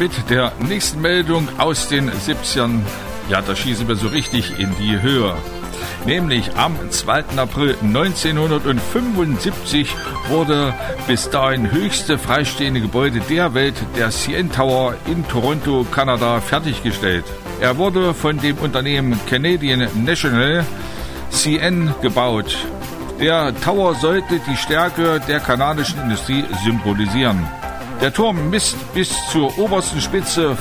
mit der nächsten Meldung aus den 70ern. Ja, da schießen wir so richtig in die Höhe. Nämlich am 2. April 1975 wurde bis dahin höchste freistehende Gebäude der Welt, der CN Tower in Toronto, Kanada, fertiggestellt. Er wurde von dem Unternehmen Canadian National CN gebaut. Der Tower sollte die Stärke der kanadischen Industrie symbolisieren. Der Turm misst bis zur obersten Spitze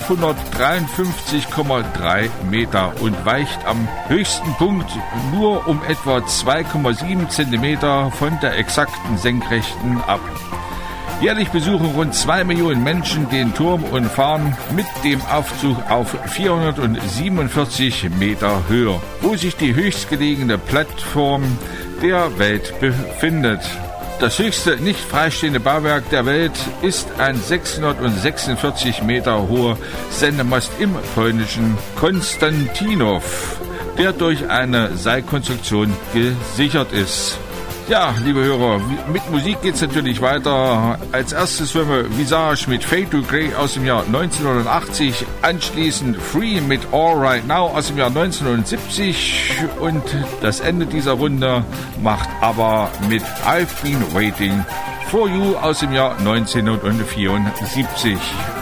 553,3 Meter und weicht am höchsten Punkt nur um etwa 2,7 Zentimeter von der exakten Senkrechten ab. Jährlich besuchen rund 2 Millionen Menschen den Turm und fahren mit dem Aufzug auf 447 Meter Höhe, wo sich die höchstgelegene Plattform der Welt befindet. Das höchste nicht freistehende Bauwerk der Welt ist ein 646 Meter hoher Sendemast im polnischen Konstantinów, der durch eine Seilkonstruktion gesichert ist. Ja, liebe Hörer, mit Musik geht's natürlich weiter. Als erstes hören wir Visage mit Fade to Grey aus dem Jahr 1980, anschließend Free mit All Right Now aus dem Jahr 1970 und das Ende dieser Runde macht ABBA mit I've Been Waiting for You aus dem Jahr 1974.